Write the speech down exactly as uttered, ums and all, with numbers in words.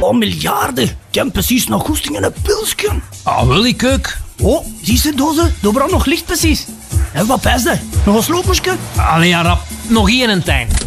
Oh, miljarden. Ik heb precies nog goesting in een pilsje. Ah, wil ik ook. Oh, zie je dozen? Daar brandt nog licht precies. En wat is dat? Nog een sloopensje? Allee, ja, rap. Nog één een tijn.